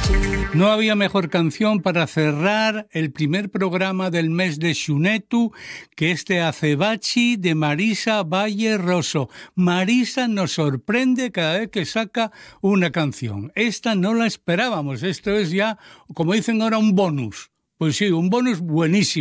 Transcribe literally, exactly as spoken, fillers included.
No había mejor canción para cerrar el primer programa del mes de Xunetu que este Acebachi de Marisa Valle Rosso. Marisa nos sorprende cada vez que saca una canción. Esta no la esperábamos, esto es ya, como dicen ahora, un bonus. Pues sí, un bonus buenísimo.